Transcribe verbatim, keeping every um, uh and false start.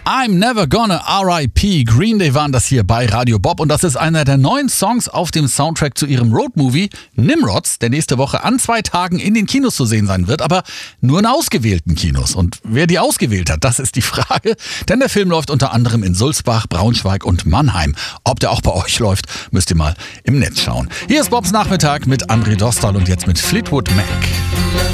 I'm Never Gonna R I P Green Day waren das hier bei Radio Bob und das ist einer der neuen Songs auf dem Soundtrack zu ihrem Roadmovie Nimrods, der nächste Woche an zwei Tagen in den Kinos zu sehen sein wird, aber nur in ausgewählten Kinos. Und wer die ausgewählt hat, das ist die Frage, denn der Film läuft unter anderem in Sulzbach, Braunschweig und Mannheim. Ob der auch bei euch läuft, müsst ihr mal im Netz schauen. Hier ist Bobs Nachmittag mit André Dostal und jetzt mit Fleetwood Mac.